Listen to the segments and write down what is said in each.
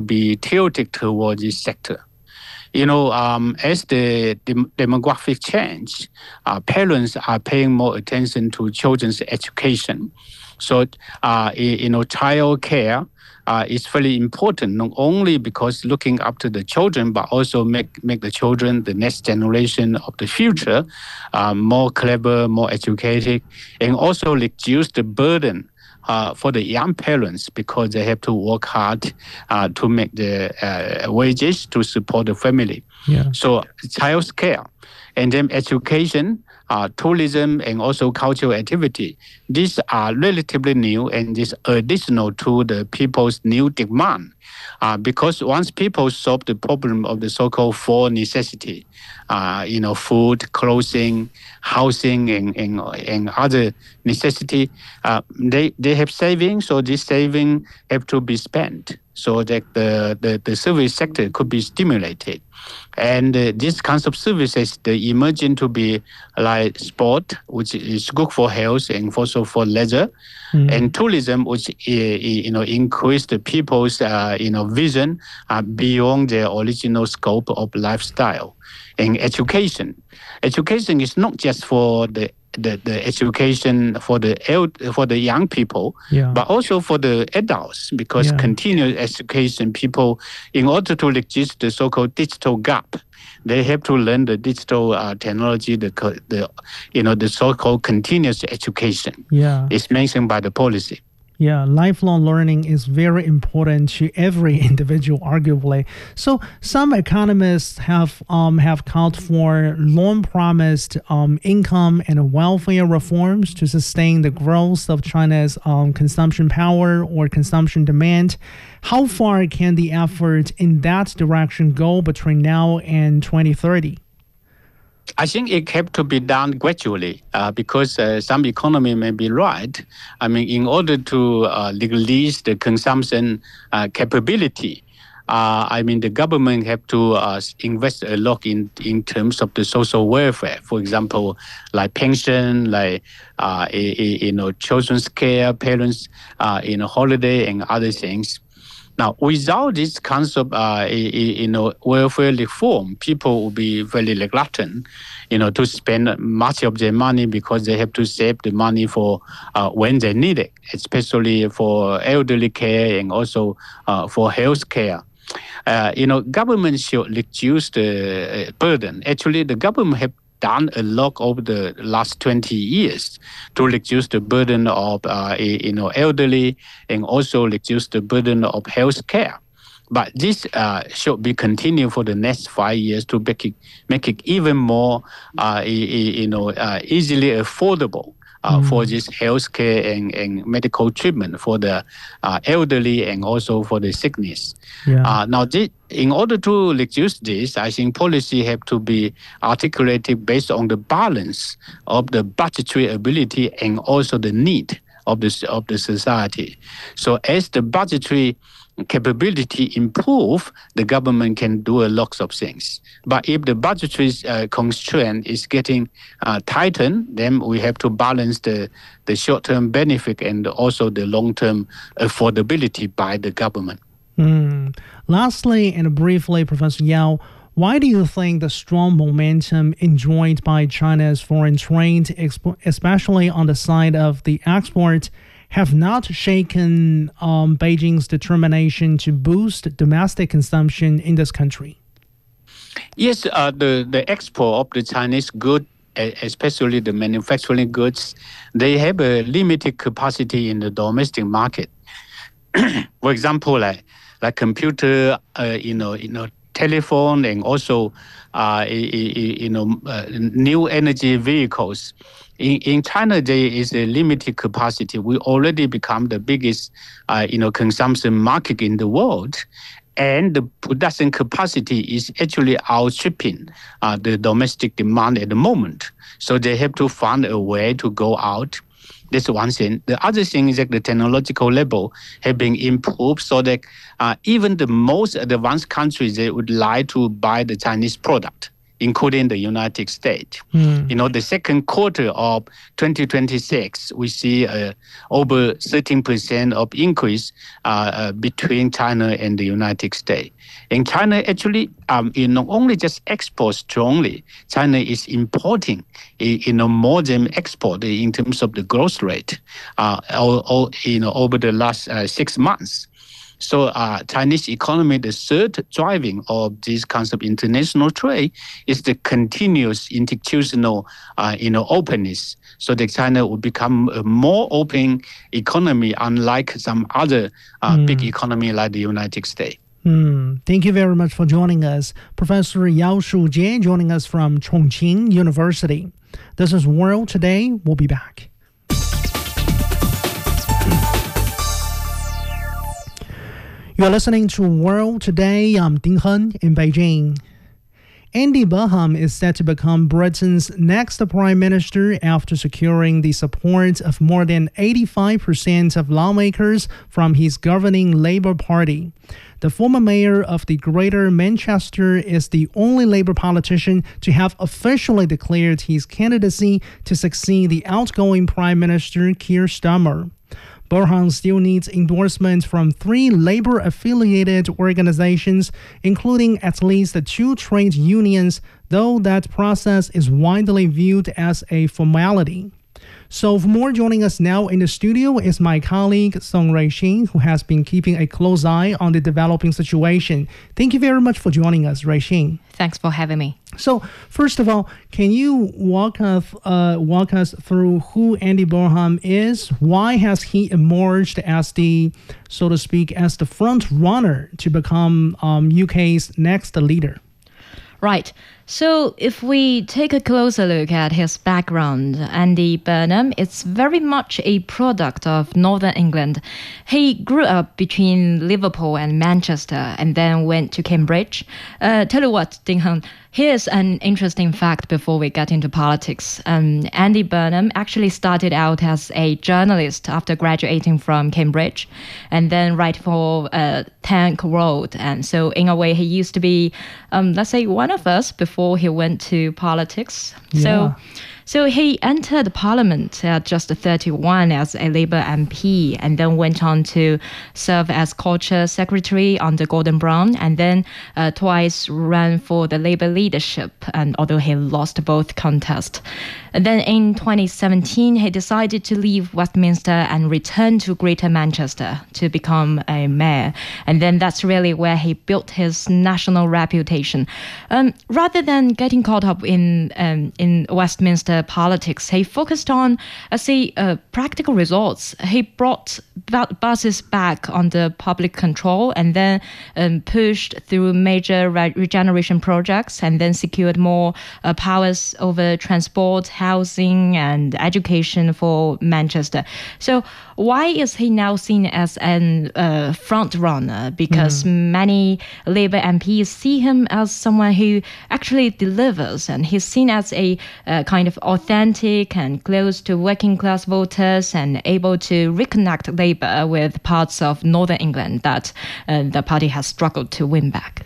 be tilted towards this sector. As the demographic change, parents are paying more attention to children's education. So, child care is very important, not only because looking after the children, but also make the children, the next generation of the future, more clever, more educated, and also reduce the burden for the young parents because they have to work hard to make the wages to support the family. Yeah. So child care and then education, tourism, and also cultural activity. These are relatively new and is additional to the people's new demand. Because once people solve the problem of the so-called four necessity, food, clothing, housing, and other necessity, they have savings, so this saving have to be spent so that the service sector could be stimulated. And these kinds of services, they emerging to be like sport, which is good for health and also for leisure, and tourism, which increase the people's vision beyond their original scope of lifestyle. And education is not just for the education for the young people, but also for the adults, because continuous education, people, in order to reduce the so-called digital gap, they have to learn the digital technology, the so-called continuous education. It's mentioned by the policy. Yeah, lifelong learning is very important to every individual, arguably. So some economists have called for long-promised income and welfare reforms to sustain the growth of China's consumption power or consumption demand. How far can the effort in that direction go between now and 2030? I think it have to be done gradually because some economy may be right. I mean, in order to release the consumption capability, the government have to invest a lot in terms of the social welfare. For example, like pension, like children's care, parents, holiday and other things. Now, without this concept, welfare reform, people will be very reluctant, to spend much of their money because they have to save the money for when they need it, especially for elderly care and also for health care. Government should reduce the burden. Actually, the government have done a lot over the last 20 years to reduce the burden of elderly and also reduce the burden of health care. But this should be continued for the next 5 years to make it even more easily affordable for this health care and medical treatment for the elderly and also for the sickness. Now, in order to reduce this, I think policy have to be articulated based on the balance of the budgetary ability and also the need of the society. So as the budgetary capability improve, the government can do a lot of things. But if the budgetary constraint is getting tightened, then we have to balance the short-term benefit and also the long-term affordability by the government. Lastly and briefly, Professor Yao, why do you think the strong momentum enjoyed by China's foreign trade, especially on the side of the export, have not shaken Beijing's determination to boost domestic consumption in this country? Yes, the export of the Chinese goods, especially the manufacturing goods, they have a limited capacity in the domestic market. For example, like computer, telephone, and also new energy vehicles. In China, there is a limited capacity. We already become the biggest, consumption market in the world, and the production capacity is actually outstripping the domestic demand at the moment. So they have to find a way to go out. That's one thing. The other thing is that the technological level have been improved so that even the most advanced countries, they would like to buy the Chinese product. including the United States. The second quarter of 2026, we see over 13% of increase between China and the United States. And China actually, not only just exports strongly, China is importing, more than export in terms of the growth rate, over the last 6 months. So Chinese economy, the third driving of this kinds of international trade is the continuous institutional, openness. So that China will become a more open economy, unlike some other big economy like the United States. Thank you very much for joining us. Professor Yao Shujie joining us from Chongqing University. This is World Today. We'll be back. You're listening to World Today. I'm Ding Hen in Beijing. Andy Burnham is set to become Britain's next prime minister after securing the support of more than 85% of lawmakers from his governing Labour Party. The former mayor of the Greater Manchester is the only Labour politician to have officially declared his candidacy to succeed the outgoing Prime Minister Keir Starmer. Burnham still needs endorsement from 3 Labour-affiliated organizations, including at least 2 trade unions, though that process is widely viewed as a formality. So for more, joining us now in the studio is my colleague Song Ruixing, who has been keeping a close eye on the developing situation. Thank you very much for joining us, Ruixing. Thanks for having me. So first of all, can you walk us through who Andy Burnham is? Why has he emerged as the, so to speak, as the front runner to become UK's next leader? Right. So if we take a closer look at his background, Andy Burnham is very much a product of Northern England. He grew up between Liverpool and Manchester and then went to Cambridge. Tell you what, Ding Heng, here's an interesting fact before we get into politics. Andy Burnham actually started out as a journalist after graduating from Cambridge and then write for Tank Road. And so in a way, he used to be, let's say, one of us before he went to politics. Yeah. So he entered Parliament at just 31 as a Labour MP and then went on to serve as Culture Secretary under Gordon Brown and then twice ran for the Labour leadership, and although he lost both contests. And then in 2017, he decided to leave Westminster and return to Greater Manchester to become a mayor. And then that's really where he built his national reputation. Rather than getting caught up in Westminster politics, he focused on, practical results. He brought buses back under public control and then pushed through major regeneration projects and then secured more powers over transport, housing and education for Manchester. So why is he now seen as an front runner? Because many Labour MPs see him as someone who actually delivers, and he's seen as a kind of authentic and close to working class voters and able to reconnect Labour with parts of Northern England that the party has struggled to win back.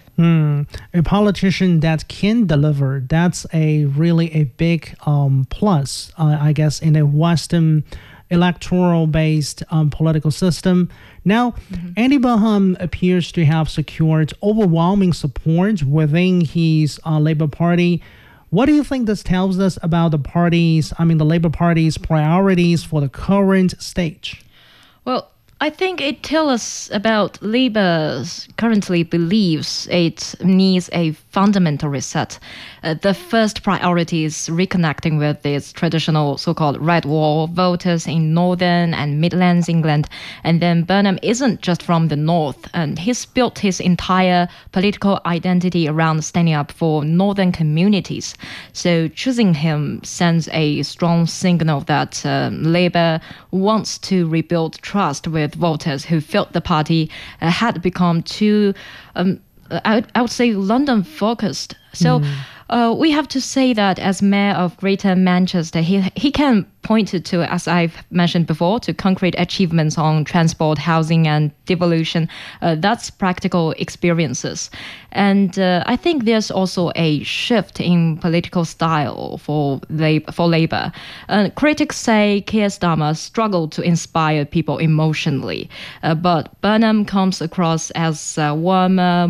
A politician that can deliver, that's really a big plus, I guess, in a Western electoral-based political system. Now, Andy Burnham appears to have secured overwhelming support within his Labour Party. What do you think this tells us about the Labour Party's priorities for the current stage? Well, I think it tells us about Labour currently believes it needs a fundamental reset. The first priority is reconnecting with its traditional so-called Red Wall voters in Northern and Midlands England. And then Burnham isn't just from the North, and he's built his entire political identity around standing up for Northern communities. So choosing him sends a strong signal that Labour wants to rebuild trust with voters who felt the party had become too, I would say, London-focused. So We have to say that as mayor of Greater Manchester, he can point to, as I've mentioned before, to concrete achievements on transport, housing, and devolution. That's practical experiences. And I think there's also a shift in political style for Labour. Critics say Keir Starmer struggled to inspire people emotionally, but Burnham comes across as warmer,